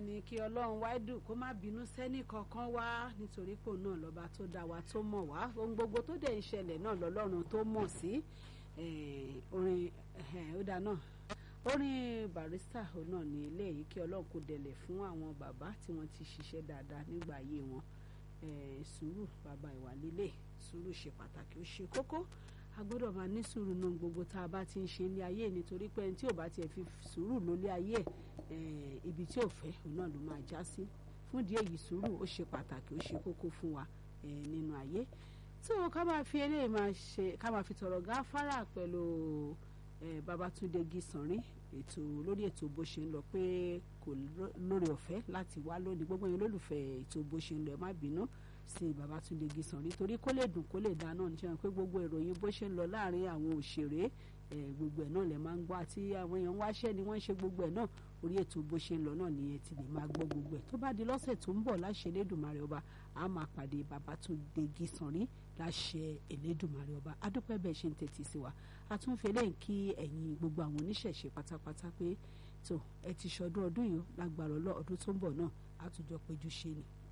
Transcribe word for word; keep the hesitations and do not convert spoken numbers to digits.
ni kí ọlọ́run wáìdù kó má bínú sẹ́nì kankan wá nítorí pò náà lọ́ba tó dá wa tó mọ̀ wá ohun gbogbo tó dẹ̀ ń ṣẹlẹ̀ náà lọ́lọ́run tó mọ̀ sí orin ó dá náà orin Barrister òun náà ní ilé yìí kí ọlọ́run kó dẹ̀lẹ̀ fún àwọn bàbá tí wọ́n ti ṣiṣẹ́ dáadáa nígbà ayé wọn sùúrù bàbá ìwà líle sùúrù ṣe pàtàkì ó ṣe kókó a gbọ́dọ̀ máa ní sùúrù náà gbogbo tá a bá ti ń ṣe ní ayé nítorí pé ẹni tí ò bá tiẹ̀ fi sùúrù lólé ayé ẹ̀ ibi tí ò fẹ́ òun náà ló máa já sí fún ìdí èyí sùúrù ó ṣe pàtàkì ó ṣe kókó fún wa nínú ayé tí o ká máa fi eléyìí máa ṣe ká máa fi tọrọ gáfárà pẹ̀lú Babátúndé Gísànrí ètò lórí ètò bó ṣe ń lọ pé kò lórí ọ̀fẹ́ láti wá lónìí gbogbo yẹn olólùfẹ́ ètò bó ṣe ń lọ ẹ má bínú sí Babátúndé Gísànrí torí kó lè dùn kó lè dá náà níṣẹ́ pé gbogbo ìròyìn bó ṣe ń lọ láàrin àwọn òṣèré gbogbo ẹ̀ náà lè máa ń gbọ́ àti àwọn èèyàn wáṣẹ́ ni wọ́n ń ṣe gbogbo ẹ̀ náà orí ètò bó ṣe ń lọ náà nìyẹn ti lè máa gbọ́ gbogbo ẹ̀ tó bá di lọ́sẹ̀ tó ń bọ̀ láṣẹ Elédùmarè ọba a máa pàdé Babátúndé Gísànrí láṣẹ Elédùmarè ọba adúpẹ́ bẹ́ẹ̀ ṣe ń tẹ́tí sí wa àtúnfẹ́ lẹ́yìn kí ẹ̀yin gbogbo àwọn oníṣẹ̀ṣe pátápátá pé tó ẹ ti ṣọdún ọdún yìí lágbára ọdún tó ń bọ̀ náà àtúnjọ péjú ṣe ni.